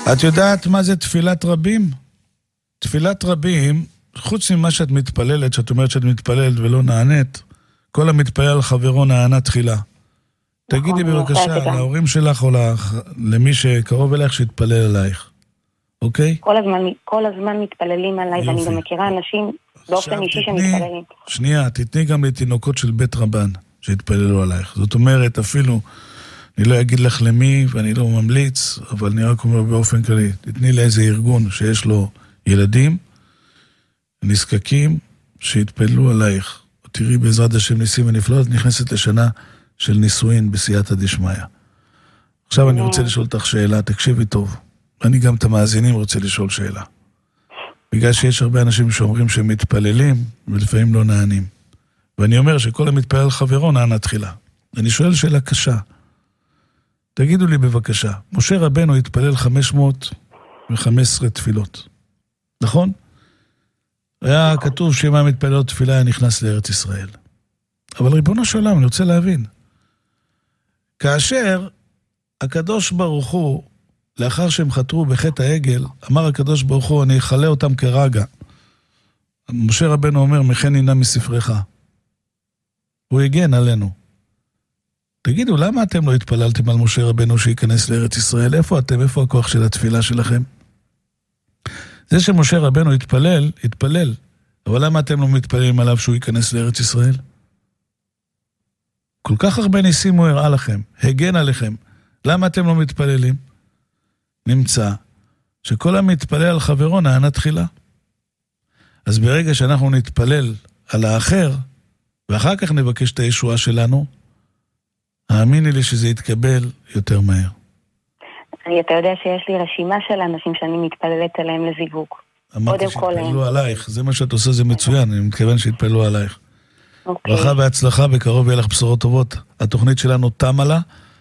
את יודעת מה זה תפילת רבים? תפילת רבים, חוץ ממה שאת מתפללת, שאת אומרת שאת מתפללת ולא נענית, כל המתפלל על חברו נענה תחילה. תגידי בבקשה להורים שלך או למי שקרוב אלייך שיתפלל עלייך. אוקיי? כל הזמן מתפללים עליי, ואני גם מכירה אנשים באופן אישי שמתפללים. שנייה, תתני גם לתינוקות של בית רבן שיתפללו עלייך. זאת אומרת, אפילו, אני לא אגיד לך למי ואני לא ממליץ, אבל אני רק אומר באופן כללי, תתני לאיזה ארגון שיש לו ילדים, נזקקים, שיתפללו עלייך. תראי בעזרת השם ניסים ונפלאות, נכנסת לשנה של נישואין בסייעתא דשמיא. עכשיו אני רוצה לשאול אותך שאלה, תקשיבי טוב. אני גם את המאזינים רוצה לשאול שאלה. בגלל שיש הרבה אנשים שאומרים שהם מתפללים, ולפעמים לא נענים. ואני אומר שכל המתפלל על חברו נענה תחילה. אני שואל שאלה קשה. תגידו לי בבקשה, משה רבנו התפלל 515 תפילות. נכון? היה כתוב שאם היה מתפלל תפילה היה נכנס לארץ ישראל. אבל ריבונו של עולם, אני רוצה להבין. כאשר הקדוש ברוך הוא, לאחר שהם חתרו בחטא העגל, אמר הקדוש ברוך הוא, אני אחלה אותם כרגע. משה רבנו אומר, מכן הנה מספרך. הוא הגן עלינו. תגידו, למה אתם לא התפללתם על משה רבנו שיכנס לארץ ישראל? איפה אתם? איפה הכוח של התפילה שלכם? זה שמשה רבנו התפלל. אבל למה אתם לא מתפללים עליו שהוא ייכנס לארץ ישראל? כל כך הרבה ניסים הוא הראה לכם, הגן עליכם. למה אתם לא מתפללים? נמצא שכל המתפלל על חברו נענה תחילה. אז ברגע שאנחנו נתפלל על האחר, ואחר כך נבקש את הישועה שלנו, האמיני לי שזה יתקבל יותר מהר. אתה יודע שיש לי רשימה של אנשים שאני מתפללת עליהם לזיווג. אמרתי שהתפללו עלייך, זה מה שאת עושה, זה מצוין, אני מתכוון שהתפללו עלייך. ברכה והצלחה, בקרוב יהיה לך בשורות טובות. התוכנית שלנו תמה לה.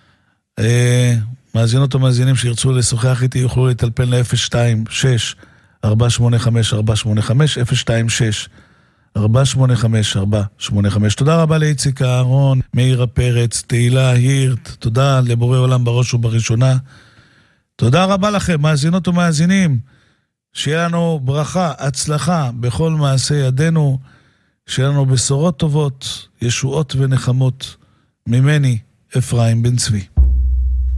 מאזינות ומאזינים שירצו לשוחח איתי יוכלו לטלפן ל-026-485-485, 026-485-485. תודה רבה לאיציק אהרון, מאירה פרץ, תהילה הירט, תודה לבורא עולם בראש ובראשונה. תודה רבה לכם, מאזינות ומאזינים. שיהיה לנו ברכה, הצלחה בכל מעשה ידינו, שיהיה לנו בשורות טובות, ישועות ונחמות ממני, אפרים בן צבי.